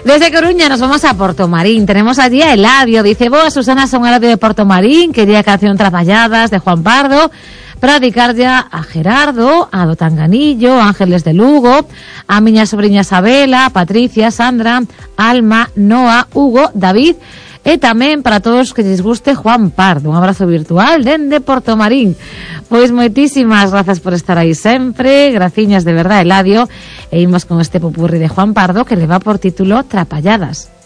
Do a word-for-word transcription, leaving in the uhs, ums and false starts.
Desde Coruña nos vamos a Portomarín. Tenemos allí a Eladio. Dice, boa, Susana, son Eladio de Portomarín. Quería canción Trapalladas de Juan Pardo para dedicar ya a Gerardo, a do Tanganillo, a Ángeles de Lugo, a miña sobrinha Isabela, Patricia, Sandra, Alma, Noa, Hugo, David, e tamén para todos que lles guste Juan Pardo. Un abrazo virtual dende Portomarín. Pois moitísimas grazas por estar aí sempre, graciñas de verdade, Eladio, e imos con este popurrí de Juan Pardo que le va por título Trapalladas.